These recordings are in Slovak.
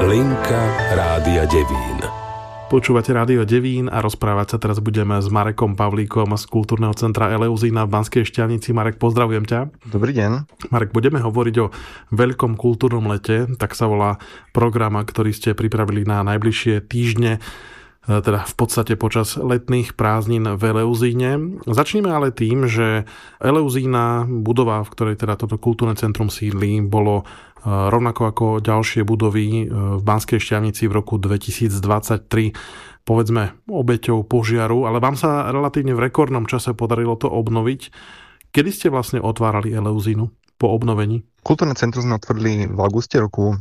Linka Rádia Devín. Počúvate Rádio Devín a rozprávať sa teraz budeme s Marekom Pavlíkom z Kultúrneho centra Eleuzína v Banskej Štiavnici. Marek, pozdravujem ťa. Dobrý deň. Marek, budeme hovoriť o Veľkom kultúrnom lete, tak sa volá program, ktorý ste pripravili na najbližšie týždne, teda v podstate počas letných prázdnin v Eleuzíne. Začneme ale tým, že Eleuzína, budova, v ktorej teda toto kultúrne centrum sídli, bolo rovnako ako ďalšie budovy v Banskej Štiavnici v roku 2023 povedzme obeťou požiaru, ale vám sa relatívne v rekordnom čase podarilo to obnoviť. Kedy ste vlastne otvárali Eleuzínu po obnovení? Kultúrne centrum sme otvorili v auguste roku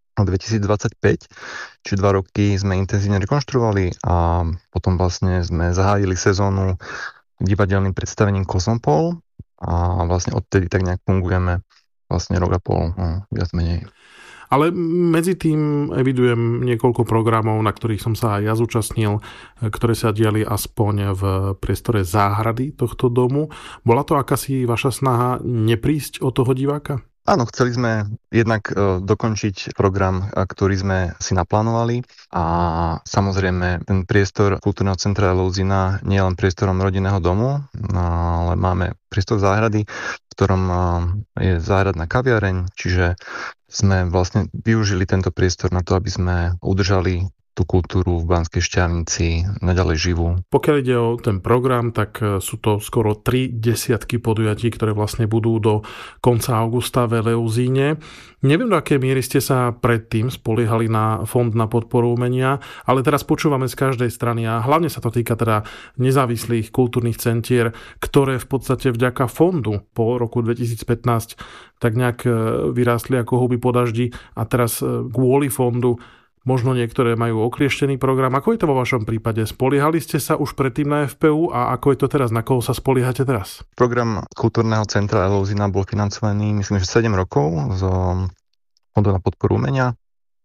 2025, čiže 2 roky sme intenzívne rekonštruovali a potom vlastne sme zahájili sezónu divadelným predstavením Cosmopol a vlastne odtedy tak nejak fungujeme vlastne rok a pol, viac menej. Ale medzi tým evidujem niekoľko programov, na ktorých som sa aj ja zúčastnil, ktoré sa diali aspoň v priestore záhrady tohto domu. Bola to akási vaša snaha neprísť o toho diváka? Áno, chceli sme jednak dokončiť program, ktorý sme si naplánovali a samozrejme ten priestor Kultúrneho centra Eleuzína nie je len priestorom rodinného domu, ale máme priestor záhrady, v ktorom je záhradná kaviareň, čiže sme vlastne využili tento priestor na to, aby sme udržali tú kultúru v Banskej Štiavnici naďalej živú. Pokiaľ ide o ten program, tak sú to skoro 30 podujatí, ktoré vlastne budú do konca augusta v Eleuzíne. Neviem, do akej miery ste sa predtým spoliehali na Fond na podporu umenia, ale teraz počúvame z každej strany a hlavne sa to týka teda nezávislých kultúrnych centier, ktoré v podstate vďaka fondu po roku 2015 tak nejak vyrástli ako huby po daždi a teraz kvôli fondu možno niektoré majú oklieštený program. Ako je to vo vašom prípade? Spoliehali ste sa už predtým na FPU a ako je to teraz? Na koho sa spoliehate teraz? Program Kultúrneho centra Eleuzína bol financovaný, myslím, že 7 rokov z Fondu na podporu umenia.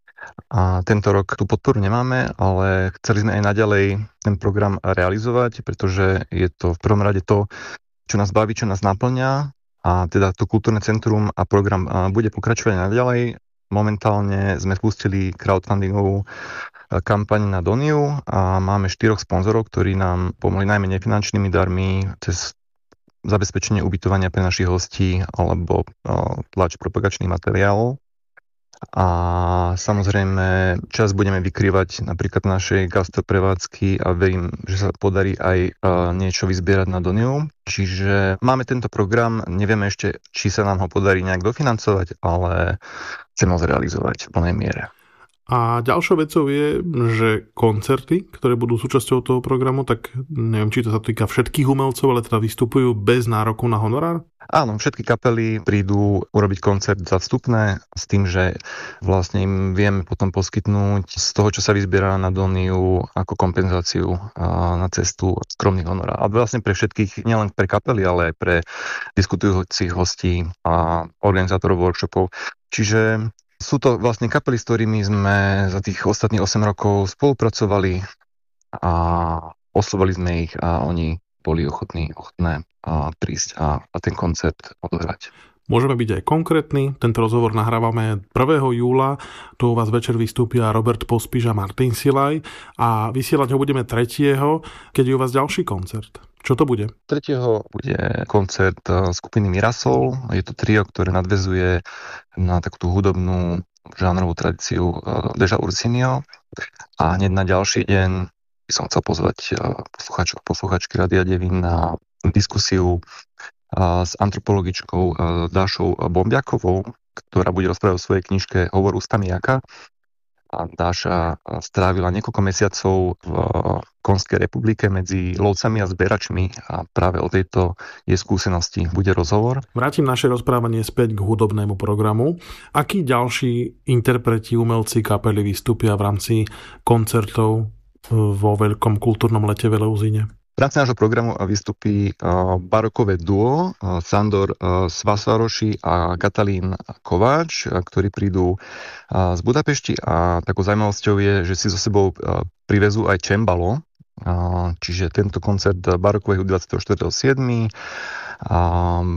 A tento rok tú podporu nemáme, ale chceli sme aj naďalej ten program realizovať, pretože je to v prvom rade to, čo nás baví, čo nás naplňa. A teda to Kultúrne centrum a program bude pokračovať naďalej. Momentálne sme spustili crowdfundingovú kampaň na Doniu a máme 4 sponzorov, ktorí nám pomohli najmä nefinančnými darmi cez zabezpečenie ubytovania pre našich hostí alebo tlač propagačných materiálov. A samozrejme čas budeme vykrývať napríklad našej gastroprevádzky a verím, že sa podarí aj niečo vyzbierať na Doniu. Čiže máme tento program, nevieme ešte, či sa nám ho podarí nejak dofinancovať, ale chceme ho zrealizovať v plnej miere. A ďalšou vecou je, že koncerty, ktoré budú súčasťou toho programu, tak neviem, či to sa týka všetkých umelcov, ale teda vystupujú bez nároku na honorár? Áno, všetky kapely prídu urobiť koncert za vstupné s tým, že vlastne im vieme potom poskytnúť z toho, čo sa vyzbiera na Doniu ako kompenzáciu na cestu skromných honorár. A vlastne pre všetkých, nielen pre kapely, ale aj pre diskutujúcich hostí a organizátorov workshopov. Čiže sú to vlastne kapely, s ktorými sme za tých ostatných 8 rokov spolupracovali a oslovali sme ich a oni boli ochotné prísť a ten koncert odohrať. Môžeme byť aj konkrétni. Tento rozhovor nahrávame 1. júla. Tu u vás večer vystúpia Robert Pospíš a Martin Silaj a vysielať ho budeme 3., keď je u vás ďalší koncert. Čo to bude? 3. bude koncert skupiny Mirasol. Je to trio, ktoré nadväzuje na takú hudobnú žánrovú tradíciu Deža Ursinio. A hneď na ďalší deň by som chcel pozvať posluchačky Rádia Devín na diskusiu s antropologičkou Dášou Bombiakovou, ktorá bude rozprávať o svojej knižke Hovor ústami Jaka. A Dáša strávila niekoľko mesiacov v Konskej republike medzi lovcami a zberačmi a práve o tejto jej skúsenosti bude rozhovor. Vrátim naše rozprávanie späť k hudobnému programu. Akí ďalší interpreti, umelci, kapely vystúpia v rámci koncertov vo Veľkom kultúrnom lete v Eleuzíne? V rámci nášho programu vystupí barokové duo Sandor Svasaroši a Katalín Kováč, ktorí prídu z Budapešti a takou zaujímavosťou je, že si so sebou privezú aj cembalo, čiže tento koncert barokovej hudby 24.7.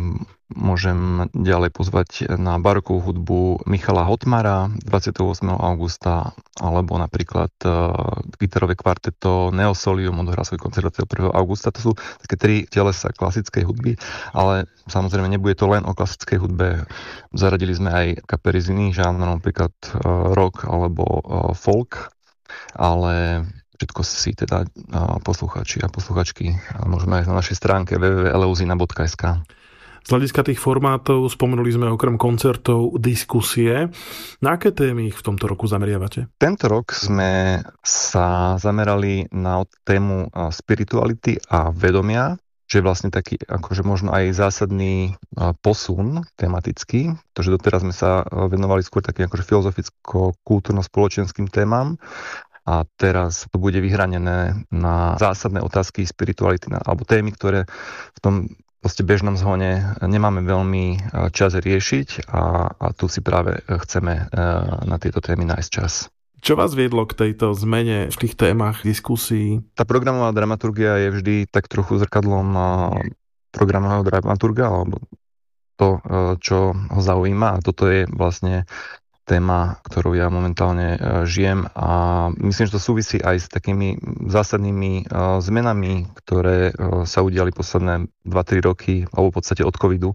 Môžem ďalej pozvať na barokovú hudbu Michala Hotmara 28. augusta, alebo napríklad gitarové kvarteto Neosolium odohrá svoj koncert 1. augusta. To sú také 3 telesa klasickej hudby, ale samozrejme nebude to len o klasickej hudbe. Zaradili sme aj kapery z iných žánrov, napríklad rock alebo folk, ale všetko si teda poslucháči a posluchačky môžeme aj na našej stránke www.eleuzina.sk. Z hľadiska tých formátov spomenuli sme okrem koncertov diskusie. Na aké témy ich v tomto roku zameriavate? Tento rok sme sa zamerali na tému spirituality a vedomia, že je vlastne taký akože možno aj zásadný posun tematický, pretože doteraz sme sa venovali skôr takým akože filozoficko-kultúrno-spoločenským témam. A teraz to bude vyhranené na zásadné otázky spirituality alebo témy, ktoré v tom bežnom zhone nemáme veľmi čas riešiť a tu si práve chceme na tieto témy nájsť čas. Čo vás viedlo k tejto zmene v tých témach diskusí? Tá programová dramaturgia je vždy tak trochu zrkadlom programového dramaturga alebo to, čo ho zaujíma, a toto je vlastne téma, ktorú ja momentálne žijem, a myslím, že to súvisí aj s takými zásadnými zmenami, ktoré sa udiali posledné 2-3 roky, alebo v podstate od covidu,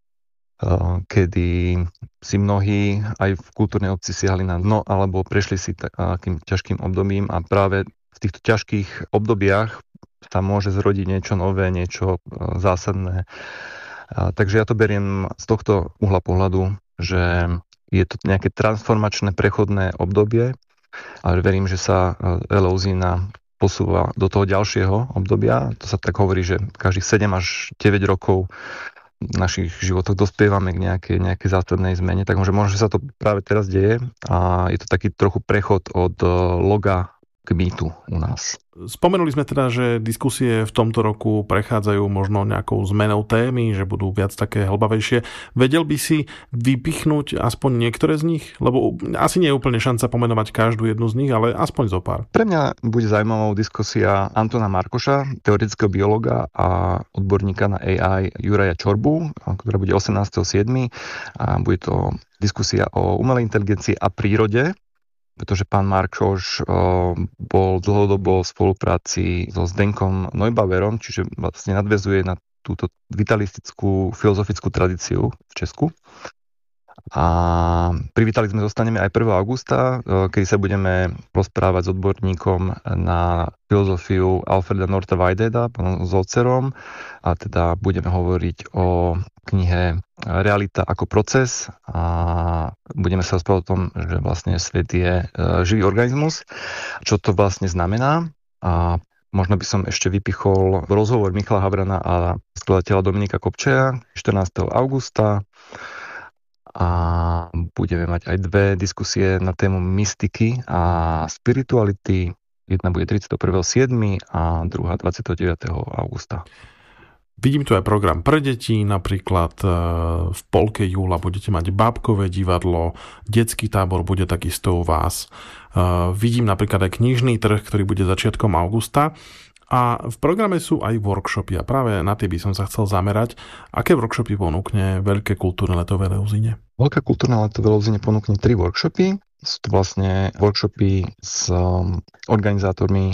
kedy si mnohí aj v kultúrnej obci siahli na dno alebo prešli si takým ťažkým obdobím, a práve v týchto ťažkých obdobiach sa môže zrodiť niečo nové, niečo zásadné. Takže ja to beriem z tohto uhla pohľadu, že je to nejaké transformačné prechodné obdobie, ale verím, že sa Eleuzina posúva do toho ďalšieho obdobia. To sa tak hovorí, že každých 7 až 9 rokov v našich životoch dospievame k nejakej zásadnej zmene. Tak možno, že sa to práve teraz deje, a je to taký trochu prechod od loga k mýtu u nás. Spomenuli sme teda, že diskusie v tomto roku prechádzajú možno nejakou zmenou témy, že budú viac také hlbavejšie. Vedel by si vypichnúť aspoň niektoré z nich? Lebo asi nie je úplne šanca pomenovať každú jednu z nich, ale aspoň zo pár. Pre mňa bude zaujímavou diskusia Antona Markoša, teoretického biológa a odborníka na AI Juraja Čorbu, ktorá bude 18.7. a bude to diskusia o umelej inteligencii a prírode, pretože pán Markoš bol dlhodobo v spolupráci so Zdenkom Neubauerom, čiže vlastne nadväzuje na túto vitalistickú filozofickú tradíciu v Česku. A privítali sme, zostaneme aj 1. augusta, keď sa budeme rozprávať s odborníkom na filozofiu Alfreda Norta Whiteheada, pánom Zolcerom, a teda budeme hovoriť o knihe Realita ako proces, a budeme sa rozprávať o tom, že vlastne svet je živý organizmus, čo to vlastne znamená. A možno by som ešte vypichol rozhovor Michala Havrana a skladateľa Dominika Kopčeja 14. augusta. A budeme mať aj 2 diskusie na tému mystiky a spirituality. Jedna bude 31.7. a druhá 29. augusta. Vidím tu aj program pre deti, napríklad v polke júla budete mať bábkové divadlo, detský tábor bude takisto u vás. Vidím napríklad aj knižný trh, ktorý bude začiatkom augusta. A v programe sú aj workshopy, a práve na tie by som sa chcel zamerať. Aké workshopy ponúkne Veľké kultúrne leto v Eleuzine? Veľké kultúrne leto v Eleuzine ponúkne 3 workshopy. Sú to vlastne workshopy s organizátormi,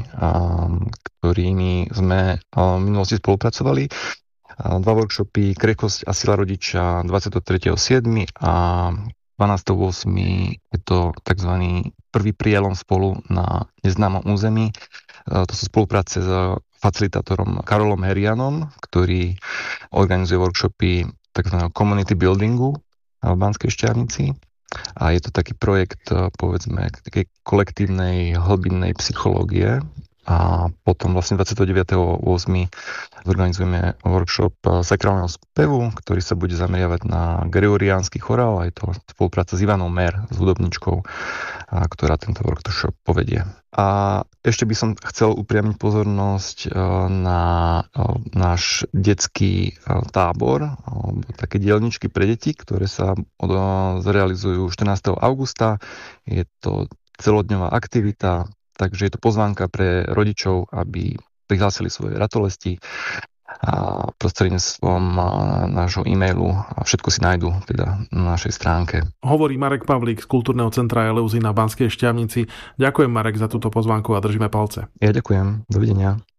ktorými sme v minulosti spolupracovali. 2 workshopy Krehkosť a sila rodiča 23.7. a 12.8. je to tzv. Prvý prielom spolu na neznámom území. To sú spolupráce s facilitátorom Karolom Herianom, ktorý organizuje workshopy tzv. Community buildingu v Banskej Štiavnici. A je to taký projekt, povedzme, takej kolektívnej hlbinnej psychológie. A potom vlastne 29.8. zorganizujeme workshop sakrálneho spevu, ktorý sa bude zameriavať na gregoriánsky chorál, a je to spolupráca s Ivanou Mer, s hudobničkou, ktorá tento workshop povedie. A ešte by som chcel upriamiť pozornosť na náš detský tábor, alebo také dielničky pre deti, ktoré sa zrealizujú 14. augusta. Je to celodňová aktivita, takže je to pozvánka pre rodičov, aby prihlásili svoje ratolesti prostredníctvom nášho e-mailu a všetko si nájdu teda na našej stránke. Hovorí Marek Pavlík z Kultúrneho centra Eleuzína v Banskej Štiavnici. Ďakujem, Marek, za túto pozvánku a držíme palce. Ja ďakujem. Dovidenia.